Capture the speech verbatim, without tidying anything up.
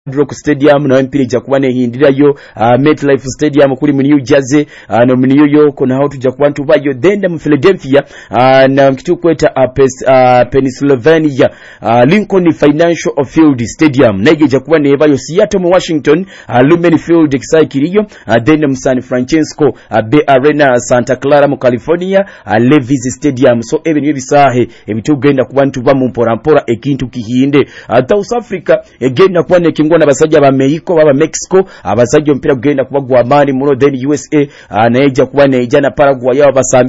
Rock Stadium na mpira jakuba nehindirayo uh, MetLife Stadium kuli mu New Jersey uh, no mu New York na hautu jakuba ntubayo denda mu Philadelphia uh, na mkitu kweta uh, Pes, uh, Pennsylvania uh, Lincoln Financial Field Stadium nege jakuba nebayo Seattle mu Washington uh, Lumen Field kisakiriyo uh, denda mu San Francisco uh, Bay Arena Santa Clara mu California uh, Levi's Stadium so ebe niyo bisahe ebitu genda kuba ntuba mu mpora mpora ekintu kihinde uh, South Africa egenda kuba ne ngona basajja ba Mexico baba Mexico abasajja mpira kugenda kuba gwa amani muno then U S A uh, naeja kuba neja na Paraguay yaba